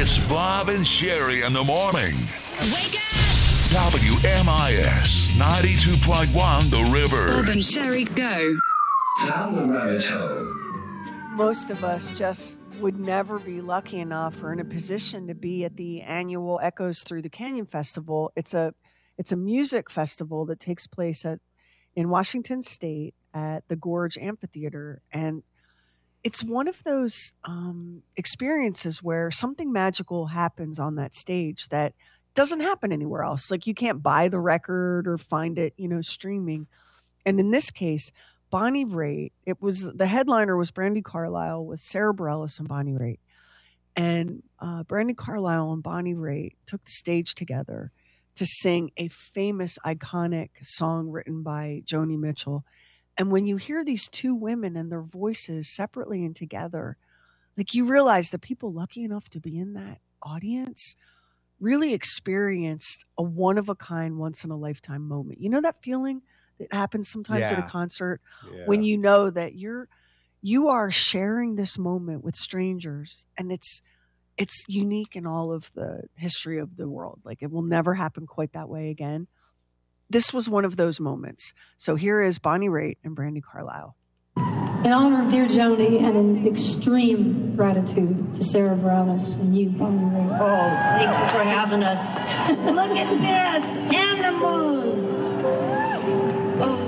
It's Bob and Sherry in the morning. Wake up! WMIS 92.1 The River. Bob and Sherry, go. Down the rabbit hole. Most of us just would never be lucky enough or in a position to be at the annual Echoes Through the Canyon Festival. It's a music festival that takes place in Washington State at the Gorge Amphitheater, and it's one of those experiences where something magical happens on that stage that doesn't happen anywhere else. Like, you can't buy the record or find it, streaming. And in this case, Bonnie Raitt, the headliner was Brandi Carlile with Sarah Bareilles and Bonnie Raitt. And Brandi Carlile and Bonnie Raitt took the stage together to sing a famous, iconic song written by Joni Mitchell. And when you hear these two women and their voices separately and together, like, you realize the people lucky enough to be in that audience really experienced a one-of-a-kind, once-in-a-lifetime moment. You know that feeling that happens sometimes at a concert when you know that you are sharing this moment with strangers, and it's unique in all of the history of the world. Like, it will never happen quite that way again. This was one of those moments. So here is Bonnie Raitt and Brandi Carlile. In honor of dear Joni and in extreme gratitude to Sarah Bareilles and you, Bonnie Raitt. Oh, thank you for having us. Look at this, and the moon. Oh.